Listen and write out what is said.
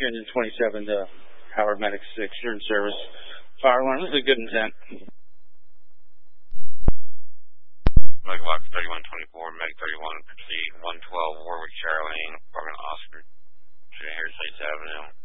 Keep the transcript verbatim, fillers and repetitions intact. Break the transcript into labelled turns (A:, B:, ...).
A: Rescue Engine twenty-seven to Howard Medic six. You're in service. Fire alarm. This is a good intent.
B: Megavox thirty-one twenty-four, Meg thirty-one, proceed one twelve Warwick Charlene, Department Oscar, Harris Heights Avenue.